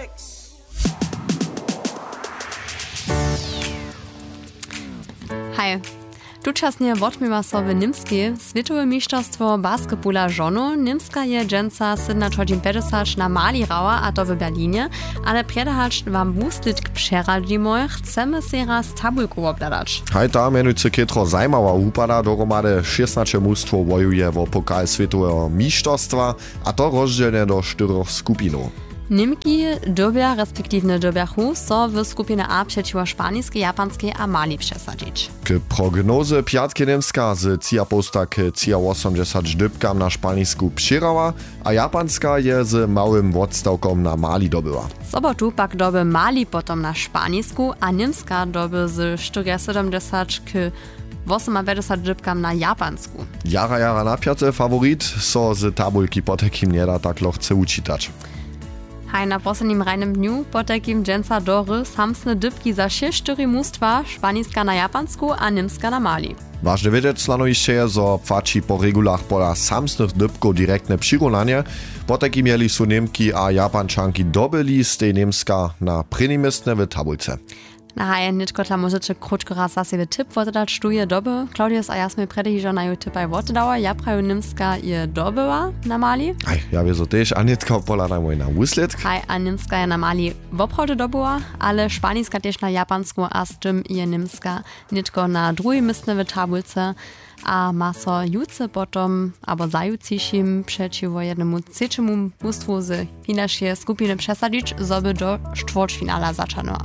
Hi. Tučasnie wotmiewa so w Nimskiej Światowe Mistrzostwo Basketballa żonu. Nimska je dżęca 750 na Mali rała, a to w Berlinie, ale predahacz wam wuslytk przeradzimy, chcemy się raz tabulku obladać. Hej, ta menujce kietro zajmała upada, dohromady 16 mustwo wojuje w pokal Światowego Mistrzostwa, a to rozdzielne do 4 skupinów. Nimki dobia, respektywnie dobiachu, so w skupinę A przeciwko szpańskiej, japanskiej a Mali przesadzić. K prognoze piatki Nimska z cia posta k cia 80 dybkam na szpańsku przyrała, a japanska je z małym odstawkom na Mali dobyła. Sobotu pak doby Mali potom na szpańsku, a Nimska doby z 470 k 850 dybkam na japansku. Jara napiate favorit, so z tabulki potekim nie da tak chce uczytać. Hej, na poslednim rajnym dniu potekim dżęca dory samsne dybki za 4 mustwa, szpańska na japansku a nimska na Mali. Ważne wiedzieć stanowiście je, że płaci po regulach pola samsnych dybków direktne przyrównanie. Potekim mieli su Niemki a Japanczanki dobyli z tej Niemska na prynimistne w tabulce. Na haje nitko tla możecie krótko raz za siebie tip wotedać štuje doby. Claudius a ja sme predehižo na ju tipaj wotedała, ja praju nimska je dobyła na Mali. Aj, ja wieso też, a nitka pola na mój na wusledk. Hej, a nimska je na Mali woprawdu dobyła, ale szpańska też na japansku, a z tym je nimska nitko na drugim mistne w tabulce. A ma so juce potom, abo zajucišim przeciwko jednemu trzeciemu mustwu z finalnej skupiny przesadzić, zoby do czwartfinala zaczanęła.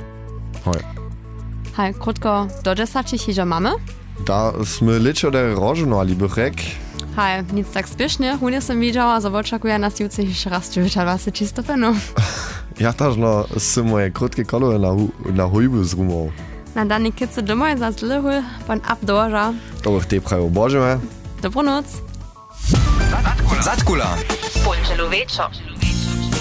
Hej, krótko, do 10 hižo mamy? Da sme ličode rožnovali, bych rek. Hej, nic tak spiesznie, hunie som widziała, że oczekuję nas jutro jeszcze raz 29 stopniów. Ja też no, są moje krótkie kolory na hujbu z rumą. Na danej kicy domoj za zlyhy, pan abdoża. To ich te prawo bożemy. Dobranoc. Zatkula. Pončelo večer.